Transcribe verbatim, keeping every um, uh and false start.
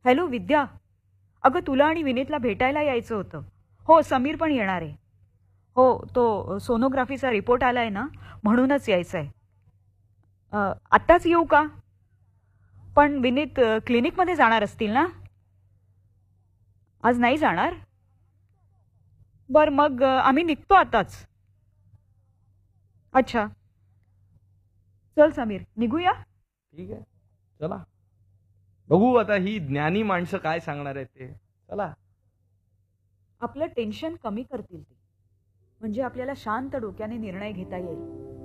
Hello विद्या, अगं तुला आणि विनीतला भेटायला यायचं होतं. हो, समीर पण येणार आहे. हो, तो सोनोग्राफीचा रिपोर्ट आलाय ना, म्हणूनच यायचं आहे. अ, आत्ताच येऊ का? पण विनीत अ, क्लिनिकमध्ये जाणार असतील ना? आज नाही जाणार? बर मग अ, आम्ही निघतो आताच. अच्छा, चल समीर निघूया. ठीक आहे, चला बघू आता ही ज्ञानी माणसं काय सांगणार आहेत ते. चला. आपलं टेन्शन कमी करतील ते, म्हणजे आपल्याला शांत डोक्याने निर्णय घेता येईल.